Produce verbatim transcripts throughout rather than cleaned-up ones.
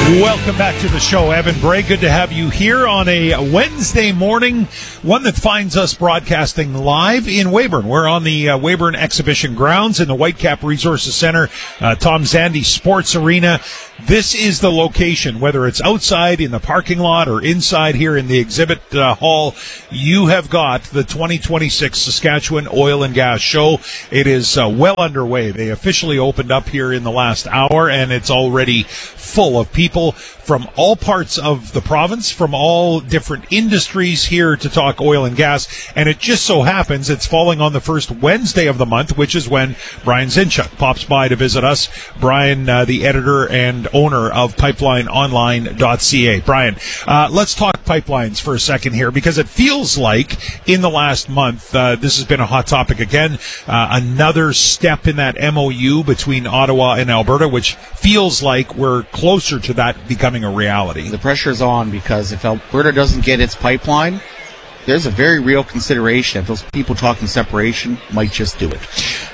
Welcome back to the show, Evan Bray. Good to have you here on a Wednesday morning, one that finds us broadcasting live in Weyburn. We're on the uh, Weyburn Exhibition Grounds in the Whitecap Resources Center, uh, Tom Zandi Sports Arena. This is the location, whether it's outside in the parking lot or inside here in the exhibit uh, hall. You have got the twenty twenty-six Saskatchewan Oil and Gas Show. It is uh, well underway. They officially opened up here in the last hour, and it's already full of people from all parts of the province, from all different industries here to talk oil and gas. And it just so happens it's falling on the first Wednesday of the month, which is when Brian Zinchuk pops by to visit us. Brian, uh, the editor and owner of pipeline online dot c a. Brian, uh, let's talk pipelines for a second here, because it feels like in the last month, uh, this has been a hot topic again. Uh, another step in that M O U between Ottawa and Alberta, which feels like we're closer to that becoming a reality. The pressure's on, because if Alberta doesn't get its pipeline, there's a very real consideration that those people talking separation might just do it.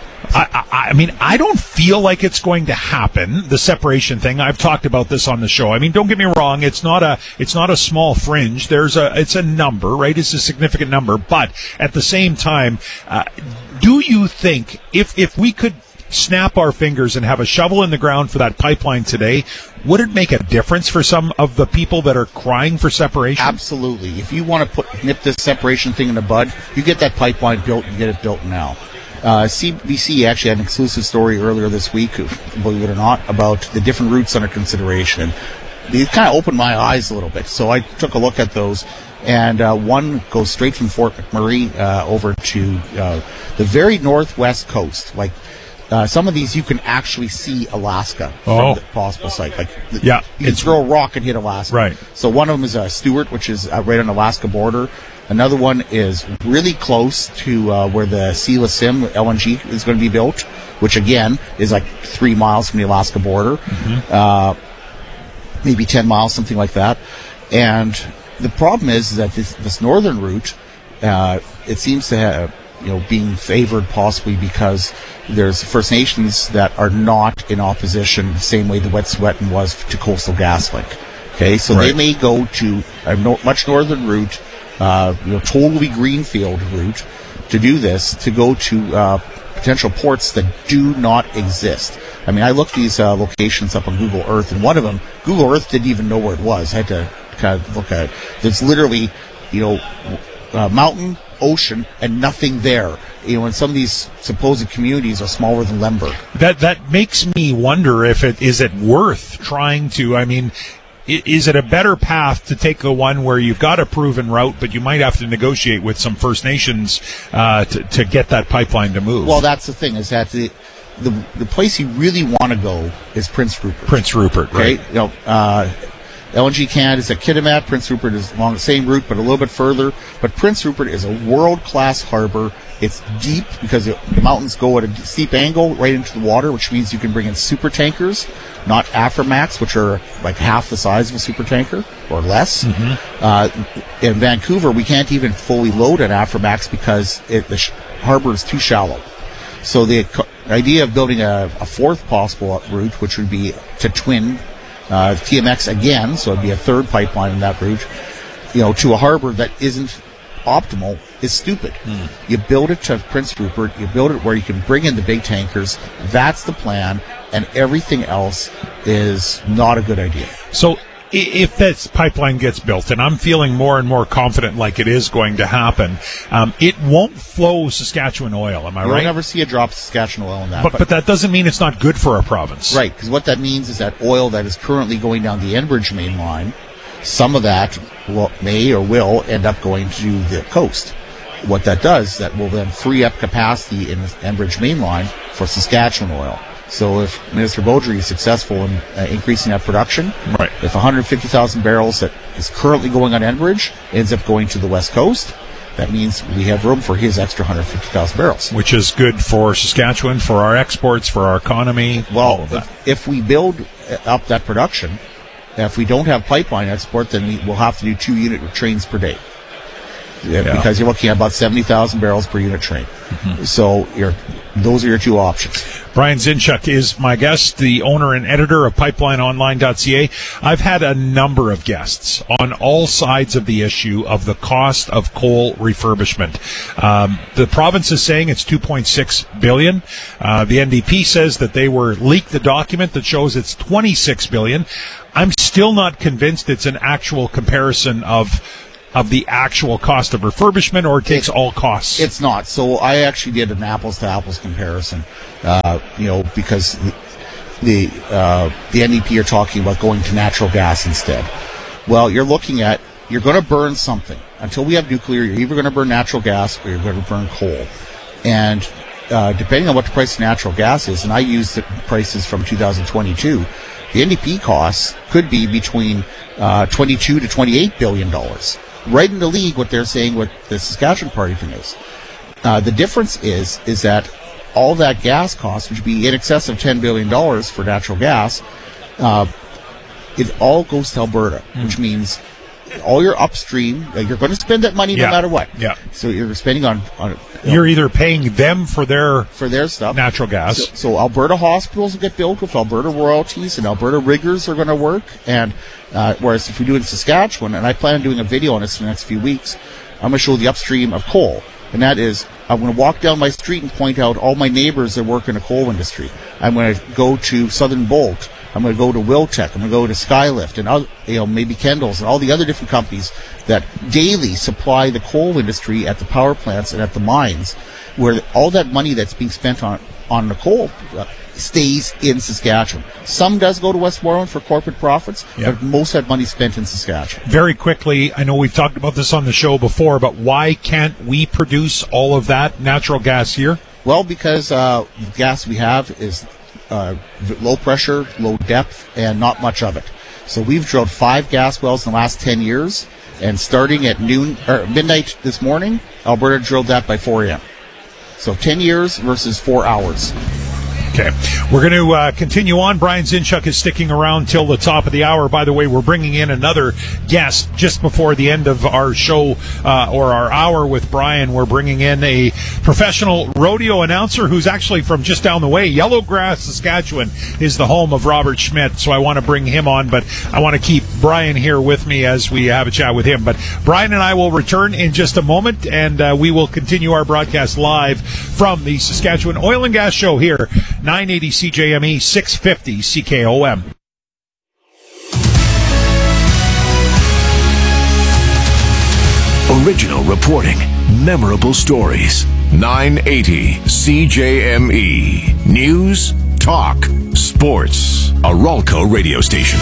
I, I, I mean, I don't feel like it's going to happen, the separation thing. I've talked about this on the show. I mean, don't get me wrong. It's not a, it's not a small fringe. There's a, it's a number, right? It's a significant number. But at the same time, uh, do you think if, if we could snap our fingers and have a shovel in the ground for that pipeline today, would it make a difference for some of the people that are crying for separation? Absolutely. If you want to put nip this separation thing in the bud, you get that pipeline built and get it built now. Uh, C B C actually had an exclusive story earlier this week, believe it or not, about the different routes under consideration. It kind of opened my eyes a little bit, so I took a look at those. And uh, one goes straight from Fort McMurray uh, over to uh, the very northwest coast. Like, Uh, some of these you can actually see Alaska from oh. the possible site. Like, yeah, you can throw a rock and hit Alaska. Right. So one of them is uh, Stewart, which is uh, right on the Alaska border. Another one is really close to uh, where the Sela Sim L N G is going to be built, which again is like three miles from the Alaska border, mm-hmm. uh, maybe ten miles, something like that. And the problem is that this, this northern route, uh, it seems to have, you know, being favored possibly because there's First Nations that are not in opposition the same way the Wet'suwet'en was to Coastal GasLink. Okay, so right. They may go to a no, much northern route, uh, you know, totally greenfield route to do this, to go to uh, potential ports that do not exist. I mean, I looked these uh, locations up on Google Earth, and one of them, Google Earth didn't even know where it was. I had to kind of look at it. There's literally, you know, uh, mountain, ocean, and nothing there. You know, and some of these supposed communities are smaller than Lemberg. That that makes me wonder if it is it worth trying to. I mean, is it a better path to take the one where you've got a proven route, but you might have to negotiate with some First Nations uh, to to get that pipeline to move? Well, that's the thing, is that the the, the place you really want to go is Prince Rupert. Prince Rupert, right? Okay? You know, uh, L N G Canada is at Kitimat. Prince Rupert is along the same route, but a little bit further. But Prince Rupert is a world-class harbor. It's deep because it, the mountains go at a steep angle right into the water, which means you can bring in super tankers, not Aframax, which are like half the size of a super tanker or less. Mm-hmm. Uh, in Vancouver, we can't even fully load an Aframax because it, the sh- harbor is too shallow. So the co- idea of building a, a fourth possible route, which would be to twin uh, T M X again, so it'd be a third pipeline in that route, you know, to a harbor that isn't optimal, is stupid. Mm. You build it to Prince Rupert, you build it where you can bring in the big tankers. That's the plan, and everything else is not a good idea. So if this pipeline gets built, and I'm feeling more and more confident like it is going to happen, um, it won't flow Saskatchewan oil, am I You'll right? You'll never see a drop of Saskatchewan oil in that. But, but that doesn't mean it's not good for a province. Right, because what that means is that oil that is currently going down the Enbridge main line, some of that will, may or will end up going to the coast. What that does, that will then free up capacity in the Enbridge main line for Saskatchewan oil. So if Minister Beaudry is successful in uh, increasing that production, right. If one hundred fifty thousand barrels that is currently going on Enbridge ends up going to the West Coast, that means we have room for his extra one hundred fifty thousand barrels. Which is good for Saskatchewan, for our exports, for our economy, well, all of that. If, if we build up that production, if we don't have pipeline export, then we will have to do two unit trains per day. yeah. because you're looking at about seventy thousand barrels per unit train. Mm-hmm. So you're, those are your two options. Brian Zinchuk is my guest, the owner and editor of pipeline online dot c a. I've had a number of guests on all sides of the issue of the cost of coal refurbishment. Um, the province is saying it's two point six billion dollars. Uh, the N D P says that they were leaked the document that shows it's twenty-six billion dollars. I'm still not convinced it's an actual comparison of of the actual cost of refurbishment, or it takes all costs. It's not. So I actually did an apples to apples comparison, uh, you know, because the uh, the N D P are talking about going to natural gas instead. Well, you're looking at, you're going to burn something. Until we have nuclear, you're either going to burn natural gas or you're going to burn coal. And uh, depending on what the price of natural gas is, and I use the prices from two thousand twenty-two, the N D P costs could be between uh, twenty-two to twenty-eight billion dollars. Right in the league, what they're saying, what the Saskatchewan party thing is. Uh, the difference is, is that all that gas cost, which would be in excess of ten billion dollars for natural gas, uh, it all goes to Alberta, mm. which means all your upstream, uh, you're going to spend that money yeah. no matter what. Yeah. So you're spending on, on you know, you're either paying them for their for their stuff, natural gas. So, so Alberta hospitals will get built with Alberta royalties, and Alberta riggers are going to work. And uh, whereas if we do it in Saskatchewan, and I plan on doing a video on this in the next few weeks, I'm going to show the upstream of coal, and that is I'm going to walk down my street and point out all my neighbors that work in the coal industry. I'm going to go to Southern Bolt. I'm going to go to Wiltec. I'm going to go to Skylift and other, you know, maybe Kendall's and all the other different companies that daily supply the coal industry at the power plants and at the mines, where all that money that's being spent on on the coal uh, stays in Saskatchewan. Some does go to Westmoreland for corporate profits, yep. but most of that money is spent in Saskatchewan. Very quickly, I know we've talked about this on the show before, but why can't we produce all of that natural gas here? Well, because uh, the gas we have is Uh, low pressure, low depth, and not much of it. So we've drilled five gas wells in the last ten years, and starting at noon or midnight this morning, Alberta drilled that by four a.m. So ten years versus four hours. Okay. We're going to uh, continue on. Brian Zinchuk is sticking around till the top of the hour. By the way, we're bringing in another guest just before the end of our show uh, or our hour with Brian. We're bringing in a professional rodeo announcer who's actually from just down the way. Yellowgrass, Saskatchewan is the home of Robert Schmidt, so I want to bring him on, but I want to keep Brian here with me as we have a chat with him. But Brian and I will return in just a moment, and uh, we will continue our broadcast live from the Saskatchewan Oil and Gas Show here, nine eighty C J M E, six fifty C K O M. Original reporting, memorable stories. nine eighty C J M E. News, talk, sports. A Ralco radio station.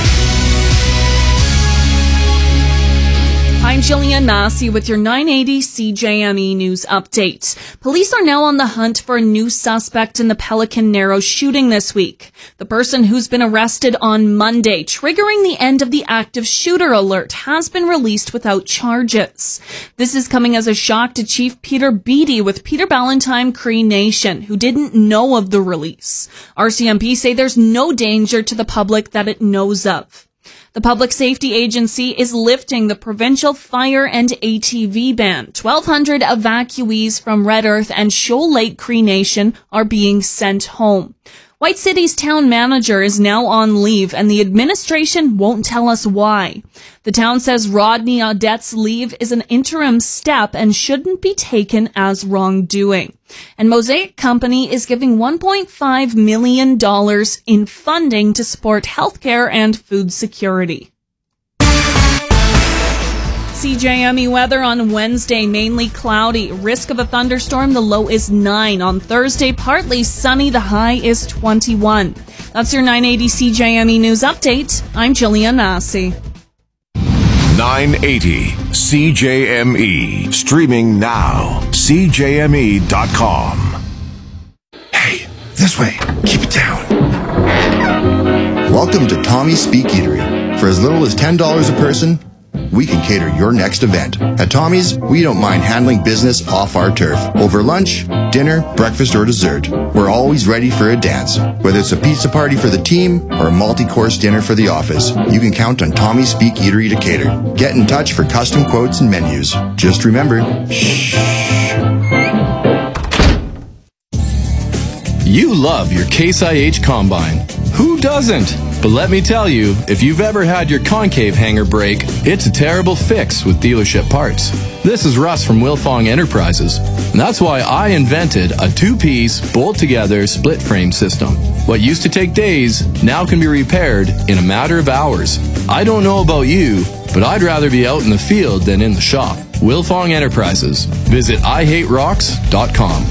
I'm Jillian Massey with your nine eighty C J M E News Update. Police are now on the hunt for a new suspect in the Pelican Narrows shooting this week. The person who's been arrested on Monday, triggering the end of the active shooter alert, has been released without charges. This is coming as a shock to Chief Peter Beattie with Peter Ballantyne Cree Nation, who didn't know of the release. R C M P say there's no danger to the public that it knows of. The Public Safety Agency is lifting the provincial fire and A T V ban. twelve hundred evacuees from Red Earth and Shoal Lake Cree Nation are being sent home. White City's town manager is now on leave, and the administration won't tell us why. The town says Rodney Audette's leave is an interim step and shouldn't be taken as wrongdoing. And Mosaic Company is giving one point five million dollars in funding to support healthcare and food security. C J M E weather on Wednesday, mainly cloudy. Risk of a thunderstorm, the low is nine. On Thursday, partly sunny, the high is twenty-one. That's your nine eighty C J M E News Update. I'm Jillian Massey. nine eighty C J M E. Streaming now. C J M E dot com. Hey, this way. Keep it down. Welcome to Tommy's Speak Eatery. For as little as ten dollars a person, we can cater your next event. At Tommy's, we don't mind handling business off our turf. Over lunch, dinner, breakfast, or dessert, we're always ready for a dance. Whether it's a pizza party for the team or a multi-course dinner for the office, you can count on Tommy's Speak Eatery to cater. Get in touch for custom quotes and menus. Just remember, shh. You love your Case I H Combine. Who doesn't? But let me tell you, if you've ever had your concave hanger break, it's a terrible fix with dealership parts. This is Russ from Wilfong Enterprises, and that's why I invented a two-piece, bolt-together, split-frame system. What used to take days now can be repaired in a matter of hours. I don't know about you, but I'd rather be out in the field than in the shop. Wilfong Enterprises. Visit I hate rocks dot com.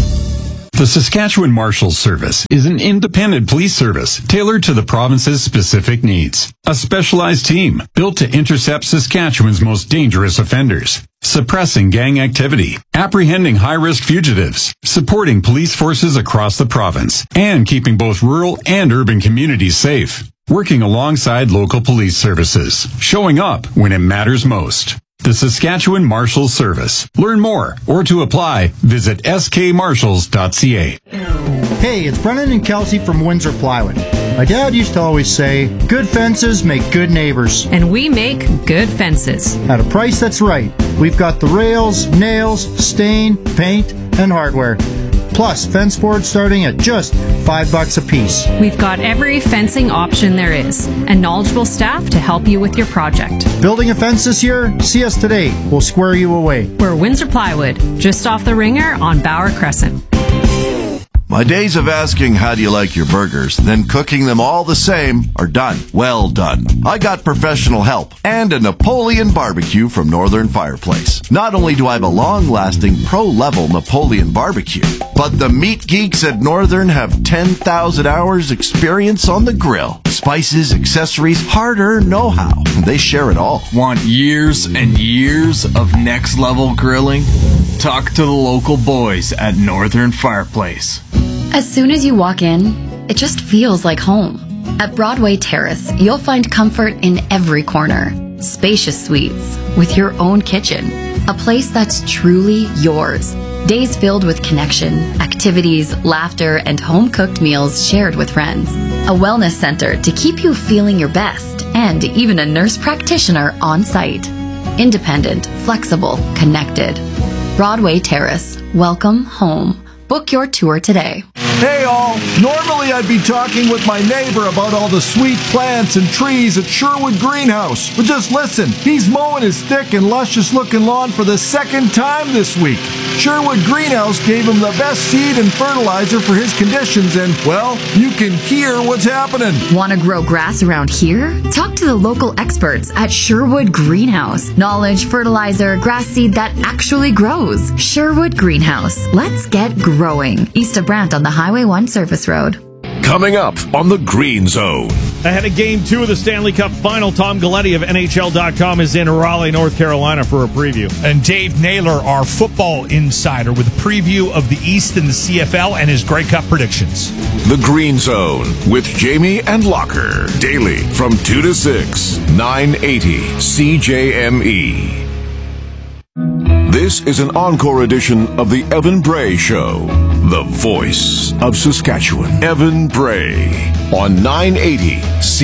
The Saskatchewan Marshals Service is an independent police service tailored to the province's specific needs. A specialized team built to intercept Saskatchewan's most dangerous offenders, suppressing gang activity, apprehending high-risk fugitives, supporting police forces across the province, and keeping both rural and urban communities safe. Working alongside local police services, showing up when it matters most. The Saskatchewan Marshals Service. Learn more or to apply, visit s k marshals dot c a. Hey, it's Brennan and Kelsey from Windsor Plywood. My dad used to always say, good fences make good neighbors. And we make good fences. At a price that's right. We've got the rails, nails, stain, paint, and hardware. Plus, fence boards starting at just five bucks a piece. We've got every fencing option there is, and knowledgeable staff to help you with your project. Building a fence this year? See us today. We'll square you away. We're Windsor Plywood, just off the Ringer on Bauer Crescent. My days of asking how do you like your burgers, then cooking them all the same, are done. Well done. I got professional help and a Napoleon barbecue from Northern Fireplace. Not only do I have a long-lasting pro-level Napoleon barbecue, but the meat geeks at Northern have ten thousand hours experience on the grill. Spices, accessories, hard-earned know-how. They share it all. Want years and years of next-level grilling? Talk to the local boys at Northern Fireplace. As soon as you walk in, it just feels like home. At Broadway Terrace, you'll find comfort in every corner. Spacious suites with your own kitchen. A place that's truly yours. Days filled with connection, activities, laughter, and home-cooked meals shared with friends. A wellness center to keep you feeling your best, and even a nurse practitioner on site. Independent, flexible, connected. Broadway Terrace. Welcome home. Book your tour today. Hey all, normally I'd be talking with my neighbor about all the sweet plants and trees at Sherwood Greenhouse. But just listen, he's mowing his thick and luscious looking lawn for the second time this week. Sherwood Greenhouse gave him the best seed and fertilizer for his conditions and, well, you can hear what's happening. Want to grow grass around here? Talk to the local experts at Sherwood Greenhouse. Knowledge, fertilizer, grass seed that actually grows. Sherwood Greenhouse. Let's get growing. East of Brant on the Highway one Service Road. Coming up on the Green Zone. Ahead of Game two of the Stanley Cup Final, Tom Galletti of N H L dot com is in Raleigh, North Carolina for a preview. And Dave Naylor, our football insider, with a preview of the East and the C F L and his Grey Cup predictions. The Green Zone with Jamie and Locker. Daily from two to six, nine eighty C J M E. This is an encore edition of the Evan Bray Show. The voice of Saskatchewan. Evan Bray on nine eighty C J M E.